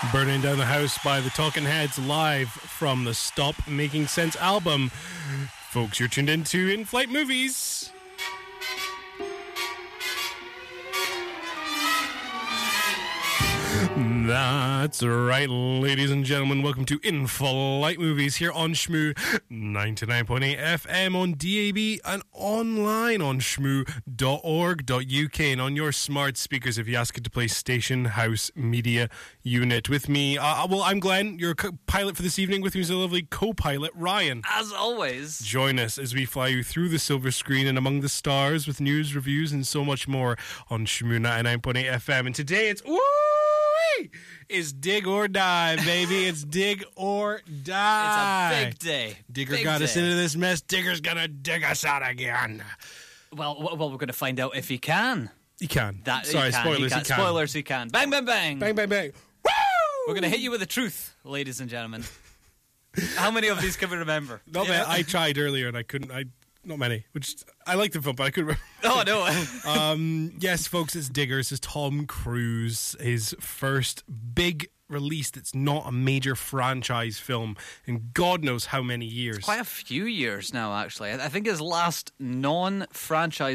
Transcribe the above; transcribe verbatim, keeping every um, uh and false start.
Burning Down the House by the Talking Heads, live from the Stop Making Sense album. Folks, you're tuned into In Flight Movies. That's right, ladies and gentlemen. Welcome to In Flight Movies here on Shmoo ninety-nine point eight F M on D A B and online on shmoo dot org dot U K and on your smart speakers if you ask it to play Station House Media Unit. With me, uh, well, I'm Glenn, your co- pilot for this evening. With me is a lovely co-pilot, Ryan. As always. Join us as we fly you through the silver screen and among the stars with news, reviews, and so much more on Shmoo ninety-nine point eight F M. And today it's... Woo! Is dig or die, baby. It's dig or die. It's a big day. Digger big got day. us into this mess. Digger's gonna dig us out again. Well, well, we're going to find out if he can. He can. That, Sorry, he can. spoilers. He can. He can. Spoilers, he can. Bang, bang, bang. Bang, bang, bang. Woo! We're going to hit you with the truth, ladies and gentlemen. How many of these can we remember? Not Yeah. many. I tried earlier and I couldn't. I not many. Which I like the film, but I couldn't. Oh no. um, yes, folks, it's Diggers. It's Tom Cruise. His first big release that's not a major franchise film in God knows how many years. Quite a few years now, actually. I I think his last non-franchise